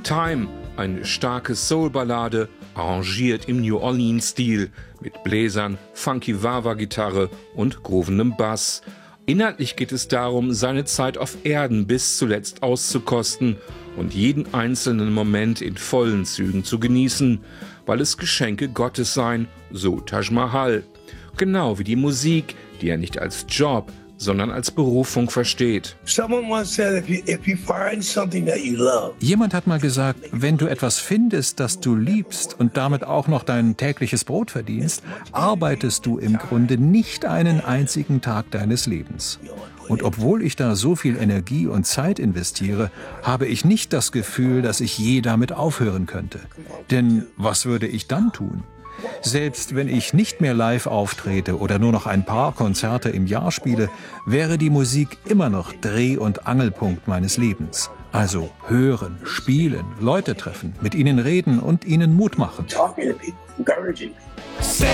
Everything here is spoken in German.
Time, eine starke Soul-Ballade, arrangiert im New Orleans-Stil, mit Bläsern, Funky-Wah-Wah-Gitarre und groovendem Bass. Inhaltlich geht es darum, seine Zeit auf Erden bis zuletzt auszukosten und jeden einzelnen Moment in vollen Zügen zu genießen, weil es Geschenke Gottes seien, so Taj Mahal. Genau wie die Musik, die er nicht als Job, sondern als Berufung versteht. Jemand hat mal gesagt, wenn du etwas findest, das du liebst und damit auch noch dein tägliches Brot verdienst, arbeitest du im Grunde nicht einen einzigen Tag deines Lebens. Und obwohl ich da so viel Energie und Zeit investiere, habe ich nicht das Gefühl, dass ich je damit aufhören könnte. Denn was würde ich dann tun? Selbst wenn ich nicht mehr live auftrete oder nur noch ein paar Konzerte im Jahr spiele, wäre die Musik immer noch Dreh- und Angelpunkt meines Lebens. Also hören, spielen, Leute treffen, mit ihnen reden und ihnen Mut machen.